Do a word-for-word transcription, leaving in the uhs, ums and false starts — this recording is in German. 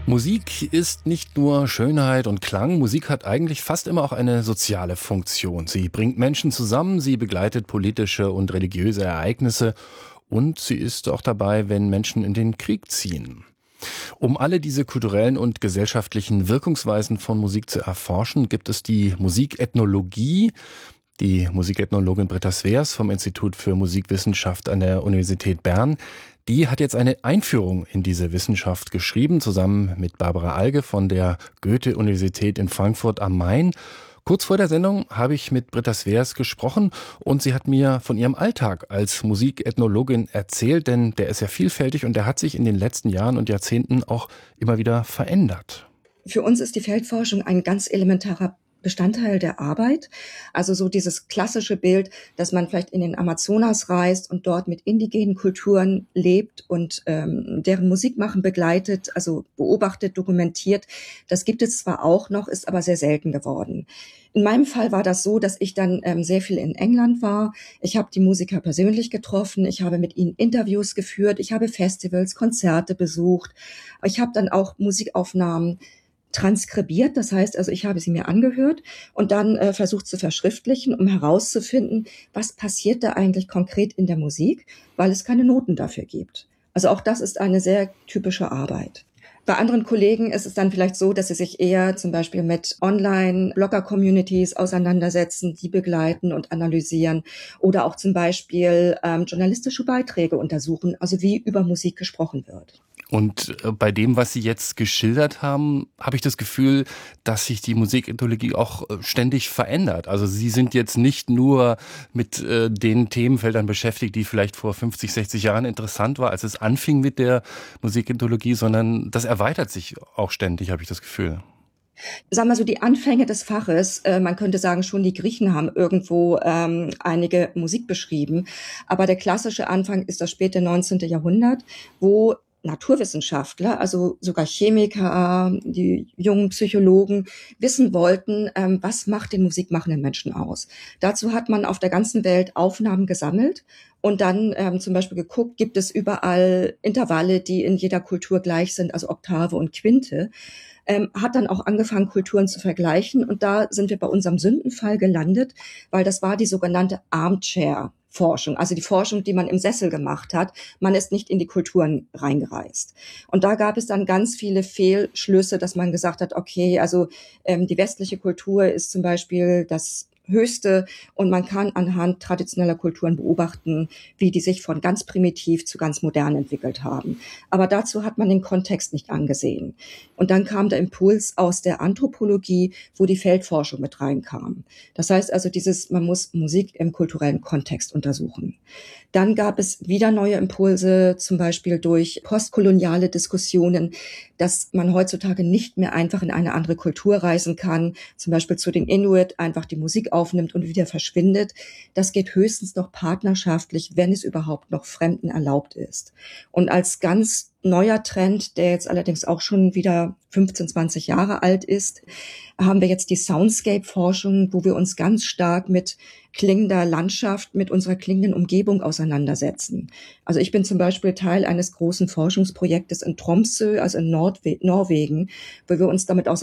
Musik ist nicht nur Schönheit und Klang, Musik hat eigentlich fast immer auch eine soziale Funktion. Sie bringt Menschen zusammen, sie begleitet politische und religiöse Ereignisse und sie ist auch dabei, wenn Menschen in den Krieg ziehen. Um alle diese kulturellen und gesellschaftlichen Wirkungsweisen von Musik zu erforschen, gibt es die Musikethnologie. Die Musikethnologin Britta Sveers vom Institut für Musikwissenschaft an der Universität Bern, die hat jetzt eine Einführung in diese Wissenschaft geschrieben, zusammen mit Barbara Alge von der Goethe-Universität in Frankfurt am Main. Kurz vor der Sendung habe ich mit Britta Sveers gesprochen und sie hat mir von ihrem Alltag als Musikethnologin erzählt, denn der ist ja vielfältig und der hat sich in den letzten Jahren und Jahrzehnten auch immer wieder verändert. Für uns ist die Feldforschung ein ganz elementarer Bestandteil der Arbeit. Also so dieses klassische Bild, dass man vielleicht in den Amazonas reist und dort mit indigenen Kulturen lebt und ähm, deren Musikmachen begleitet, also beobachtet, dokumentiert. Das gibt es zwar auch noch, ist aber sehr selten geworden. In meinem Fall war das so, dass ich dann ähm, sehr viel in England war. Ich habe die Musiker persönlich getroffen, ich habe mit ihnen Interviews geführt, ich habe Festivals, Konzerte besucht. Ich habe dann auch Musikaufnahmen transkribiert, das heißt also, ich habe sie mir angehört und dann äh, versucht zu verschriftlichen, um herauszufinden, was passiert da eigentlich konkret in der Musik, weil es keine Noten dafür gibt. Also auch das ist eine sehr typische Arbeit. Bei anderen Kollegen ist es dann vielleicht so, dass sie sich eher zum Beispiel mit Online-Blogger-Communities auseinandersetzen, die begleiten und analysieren oder auch zum Beispiel ähm, journalistische Beiträge untersuchen, also wie über Musik gesprochen wird. Und bei dem, was Sie jetzt geschildert haben, habe ich das Gefühl, dass sich die Musikethnologie auch ständig verändert. Also Sie sind jetzt nicht nur mit äh, den Themenfeldern beschäftigt, die vielleicht vor fünfzig, sechzig Jahren interessant war, als es anfing mit der Musikethnologie, sondern das erweitert sich auch ständig, habe ich das Gefühl. Sagen wir so, die Anfänge des Faches, äh, man könnte sagen, schon die Griechen haben irgendwo ähm, einige Musik beschrieben. Aber der klassische Anfang ist das späte neunzehnte Jahrhundert, wo Naturwissenschaftler, also sogar Chemiker, die jungen Psychologen wissen wollten, ähm, was macht den musikmachenden Menschen aus. Dazu hat man auf der ganzen Welt Aufnahmen gesammelt und dann ähm, zum Beispiel geguckt, gibt es überall Intervalle, die in jeder Kultur gleich sind, also Oktave und Quinte. Ähm, hat dann auch angefangen, Kulturen zu vergleichen. Und da sind wir bei unserem Sündenfall gelandet, weil das war die sogenannte Armchair Forschung, also die Forschung, die man im Sessel gemacht hat. Man ist nicht in die Kulturen reingereist. Und da gab es dann ganz viele Fehlschlüsse, dass man gesagt hat, okay, also ähm, die westliche Kultur ist zum Beispiel das Höchste und man kann anhand traditioneller Kulturen beobachten, wie die sich von ganz primitiv zu ganz modern entwickelt haben. Aber dazu hat man den Kontext nicht angesehen. Und dann kam der Impuls aus der Anthropologie, wo die Feldforschung mit reinkam. Das heißt also dieses, man muss Musik im kulturellen Kontext untersuchen. Dann gab es wieder neue Impulse, zum Beispiel durch postkoloniale Diskussionen, dass man heutzutage nicht mehr einfach in eine andere Kultur reisen kann, zum Beispiel zu den Inuit einfach die Musik aufnimmt und wieder verschwindet. Das geht höchstens noch partnerschaftlich, wenn es überhaupt noch Fremden erlaubt ist. Und als ganz neuer Trend, der jetzt allerdings auch schon wieder fünfzehn, zwanzig Jahre alt ist, haben wir jetzt die Soundscape-Forschung, wo wir uns ganz stark mit klingender Landschaft, mit unserer klingenden Umgebung auseinandersetzen. Also ich bin zum Beispiel Teil eines großen Forschungsprojektes in Tromsø, also in Nordwe- Norwegen, wo wir uns damit auseinandersetzen,